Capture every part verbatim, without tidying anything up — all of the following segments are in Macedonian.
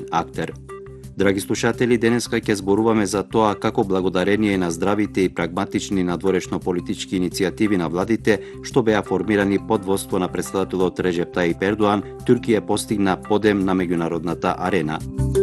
актер. Драги слушатели, денеска ќе зборуваме за тоа како благодарение на здравите и прагматични надворешно-политички иницијативи на владите, што беа формирани под водство на претседателот Реджеп Тајип Ердоан, Туркија постигна подем на меѓународната арена.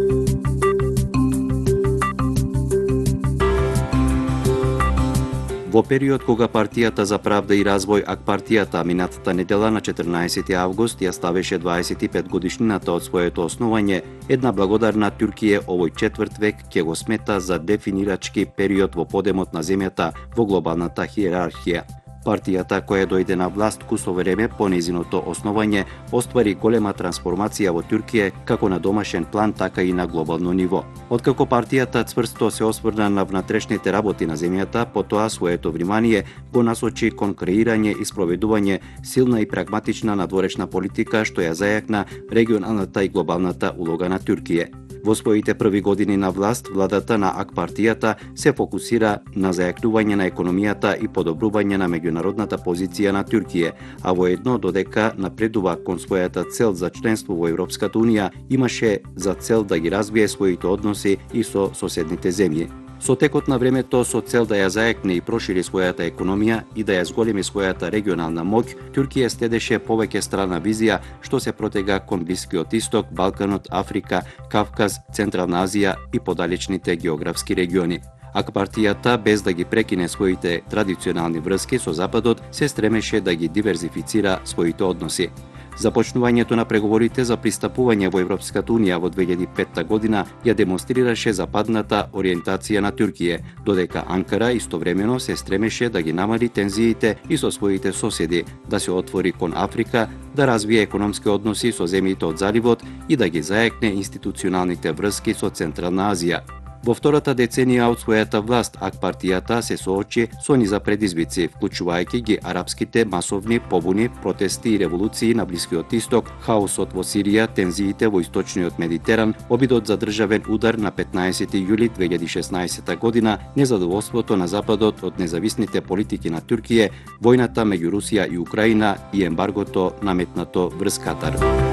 Во период кога партијата за правда и развој ак партијата минатата недела на четрнаесети август ја ставеше дваесет и пет годишнината од своето основање, една благодарна Туркија овој четврт век ќе го смета за дефинирачки период во подемот на земјата во глобалната хиерархија. Партијата која дојде на власт кусо време по нејзиното основање оствари голема трансформација во Туркија како на домашен план, така и на глобално ниво. Откако партијата цврсто се осврна на внатрешните работи на земјата, потоа своето внимание го насочи кон креирање и спроведување силна и прагматична надворешна политика што ја зајакна регионалната и глобалната улога на Туркија. Во своите први години на власт, владата на ак партијата се фокусира на зајакнување на економијата и подобрување на меѓународната позиција на Туркија, а воедно додека напредува кон својата цел за членство во Европската унија, имаше за цел да ги развие своите односи и со соседните земји. Со текот на времето, со цел да ја зајакне и прошири својата економија и да ја зголеми својата регионална моќ, Туркија следеше повеќе страна визија што се протега кон Блискиот Исток, Балканот, Африка, Кавказ, Централна Азија и подалечните географски региони. Ак партијата, без да ги прекине своите традиционални врски со Западот, се стремеше да ги диверзифицира своите односи. Започнувањето на преговорите за пристапување во Европската унија во две илјади и петта година ја демонстрираше западната ориентација на Туркија, додека Анкара истовремено се стремеше да ги намали тензиите и со своите соседи, да се отвори кон Африка, да развие економски односи со земјите од заливот и да ги зајакне институционалните врски со Централна Азија. Во втората деценија од својата власт, ак партијата се соочи со низа предизвици, вклучувајќи ги арапските масовни побуни, протести и револуции на Блискиот Исток, хаосот во Сирија, тензиите во источниот Медитеран, обидот за државен удар на петнаесети јули две илјади и шеснаесетта година, незадоволството на Западот од независните политики на Туркија, војната меѓу Русија и Украина и ембаргото наметнато врз Катар.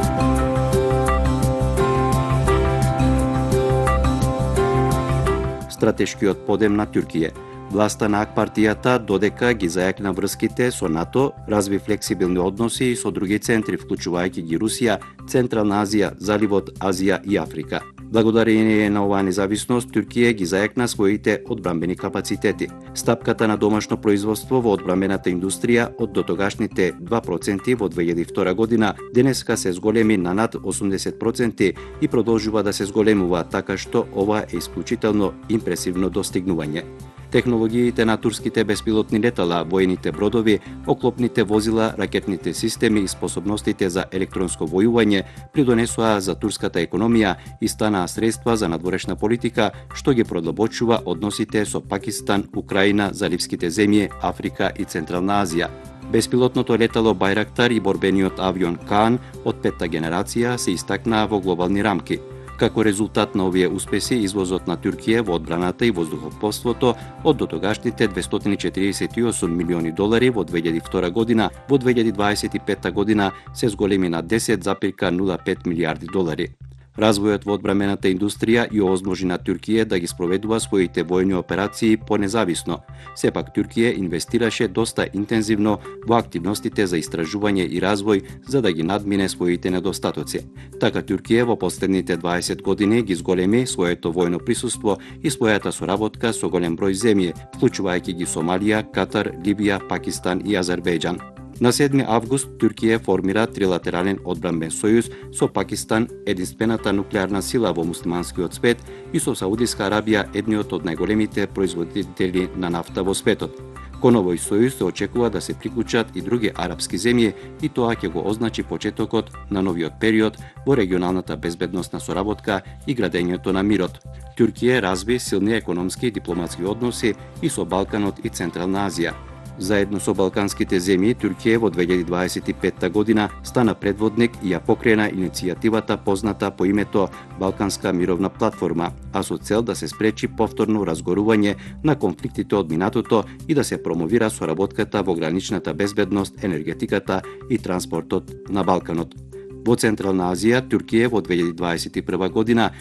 Стратешкиот подем на Туркија. Власта на ак партијата додека ги зајакна врските со НАТО, разви флексибилни односи и со други центри, вклучувајќи ги Русија, Централна Азија, Заливот, Азија и Африка. Благодарение на оваа независност, Туркија ги зајакна своите одбранбени капацитети. Стапката на домашно производство во одбранбената индустрија од дотогашните два проценти во две илјади и втора година денеска се зголеми на над осумдесет проценти и продолжува да се зголемува, така што ова е исклучително импресивно достигнување. Технологиите на турските беспилотни летала, воените бродови, оклопните возила, ракетните системи и способностите за електронско војување придонесоа за турската економија и станаа средства за надворешна политика, што ги продлабочува односите со Пакистан, Украина, заливските земји, Африка и Централна Азија. Беспилотното летало Байрактар и борбениот авион Каан од петта генерација се истакнаа во глобални рамки. Како резултат на овие успеси, извозот на Туркија во одбраната и воздухопловството од дотогашните двестотини и четиридесет и осум милиони долари во две илјади и втора година, во две илјади дваесет и петта година се зголеми на десет зарез нула пет милијарди долари. Развојот во одбранбената индустрија ја овозможи на Туркија да ги спроведува своите војни операции понезависно. Сепак Туркија инвестираше доста интензивно во активностите за истражување и развој за да ги надмине своите недостатоци. Така Туркија во последните дваесет години ги зголеми своето војно присуство и својата соработка со голем број земји, вклучувајќи ги Сомалија, Катар, Либија, Пакистан и Азербејџан. На седми август Туркија формира трилатерален одбранбен сојуз со Пакистан, единствената нуклеарна сила во муслиманскиот свет, и со Саудиска Арабија, едниот од најголемите производители на нафта во светот. Кон овој сојуз се очекува да се приклучат и други арапски земји и тоа ќе го означи почетокот на новиот период во регионалната безбедносна соработка и градењето на мирот. Туркија разви силни економски и дипломатски односи и со Балканот и Централна Азија. Заедно со балканските земји, Туркија во две илјади дваесет и петта година стана предводник и ја покрена иницијативата позната по името Балканска мировна платформа, а со цел да се спречи повторно разгорување на конфликтите од минатото и да се промовира соработката во граничната безбедност, енергетиката и транспортот на Балканот. Во Централна Азија, Туркија во две илјади дваесет и прва година